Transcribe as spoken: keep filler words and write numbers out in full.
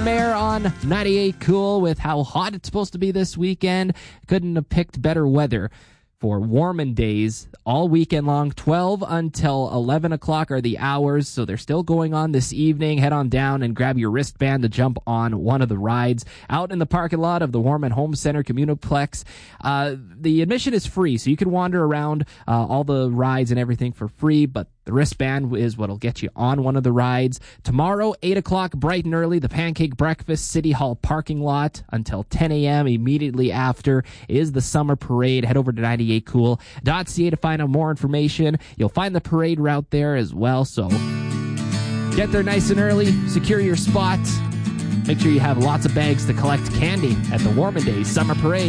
Mayor on ninety-eight Cool with how hot it's supposed to be this weekend. Couldn't have picked better weather for Warmin days all weekend long. twelve until eleven o'clock are the hours, so they're still going on this evening. Head on down and grab your wristband to jump on one of the rides out in the parking lot of the Warmin Home Center Communiplex. Uh, the admission is free, so you can wander around uh, all the rides and everything for free, but the wristband is what'll get you on one of the rides. Tomorrow, eight o'clock, bright and early, the Pancake Breakfast City Hall parking lot until ten a.m. Immediately after is the Summer Parade. Head over to ninety-eight cool dot c a to find out more information. You'll find the parade route there as well, so get there nice and early, secure your spot. Make sure you have lots of bags to collect candy at the Warmin Days Summer Parade.